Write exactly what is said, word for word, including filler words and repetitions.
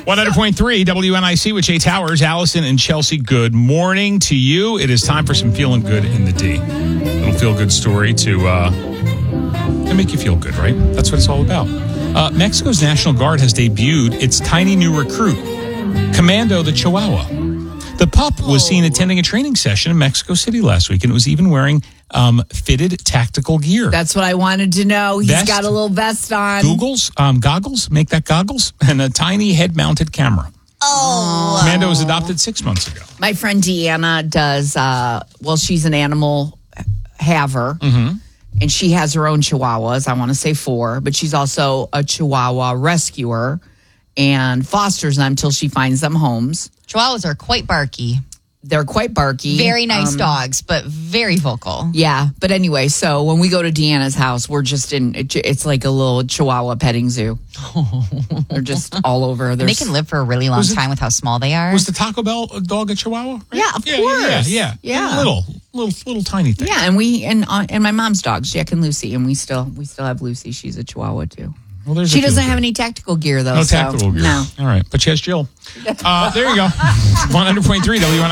one hundred point three W N I C with Jay Towers, Allison, and Chelsea. Good morning to you. It is time for some feeling good in the D. A little feel good story to, uh, to make you feel good, right? That's what it's all about. Uh, Mexico's National Guard has debuted its tiny new recruit, Commando the Chihuahua. The pup was seen attending a training session in Mexico City last week, and it was even wearing um, fitted tactical gear. That's what I wanted to know. He's Vest, got a little vest on. Googles, um, goggles, make that goggles, and a tiny head-mounted camera. Oh. Commando was adopted six months ago. My friend Deanna does, uh, well, she's an animal haver, Mm-hmm. and she has her own chihuahuas. I want to say four, but she's also a chihuahua rescuer and fosters them till she finds them homes. Chihuahuas are quite barky. They're quite barky. Very nice Um, dogs, but very vocal. Yeah, but anyway, so when we go to Deanna's house, we're just in, it- it's like a little chihuahua petting zoo. They're just all over. And They're they can live for a really long Was it- time with how small they are. Was the Taco Bell dog a Chihuahua? Right? Yeah, of yeah, course. Yeah, yeah, Yeah. Little, little, little tiny thing. Yeah, and we and uh, and my mom's dogs, Jack and Lucy, and we still we still have Lucy. She's a Chihuahua too. Well, there's She a doesn't feel have good. any tactical gear though. No so, tactical gear. No. All right, but she has Jill. Uh, there you go. one hundred point three W N I C.